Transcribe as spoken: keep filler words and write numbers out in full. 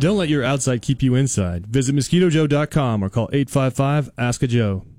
Don't let your outside keep you inside. Visit mosquito joe dot com or call eight five five, ask a Joe.